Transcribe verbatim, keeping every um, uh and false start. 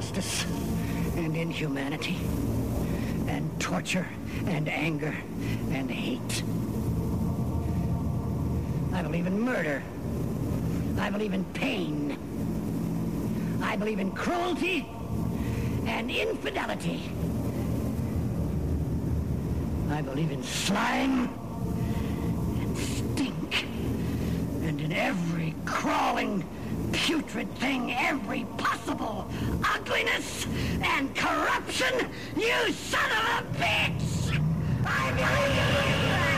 injustice and inhumanity and torture and anger and hate. I believe in murder. I believe in pain. I believe in cruelty and infidelity. I believe in slime and stink and in every crawling, putrid thing, every possible ugliness and corruption, you son of a bitch! I believe